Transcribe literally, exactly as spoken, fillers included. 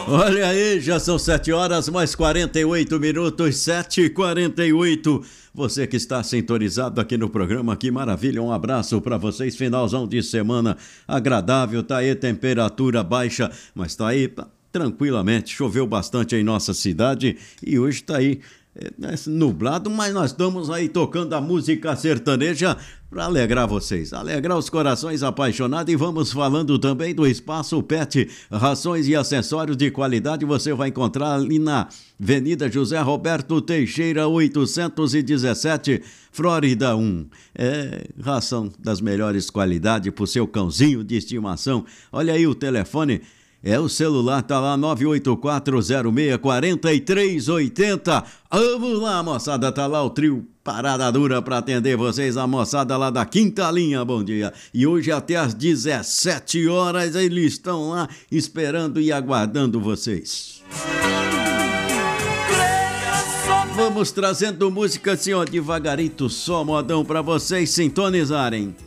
Olha aí, já são sete horas mais quarenta e oito minutos, sete e quarenta e oito. Você que está sintonizado aqui no programa, que maravilha, um abraço para vocês, finalzão de semana agradável, tá aí temperatura baixa, mas tá aí tranquilamente, choveu bastante em nossa cidade e hoje tá aí é, nublado, mas nós estamos aí tocando a música sertaneja para alegrar vocês, alegrar os corações apaixonados, e vamos falando também do Espaço Pet, rações e acessórios de qualidade, você vai encontrar ali na Avenida José Roberto Teixeira, oitocentos e dezessete, Flórida um. É ração das melhores qualidades para o seu cãozinho de estimação. Olha aí o telefone. É, o celular tá lá, nove oito quatro zero seis quatro três oito zero. Vamos lá, moçada, tá lá o trio Parada Dura para atender vocês, a moçada lá da Quinta Linha, bom dia. E hoje até às dezessete horas eles estão lá esperando e aguardando vocês. Vamos trazendo música assim, ó, devagarito, só modão para vocês sintonizarem.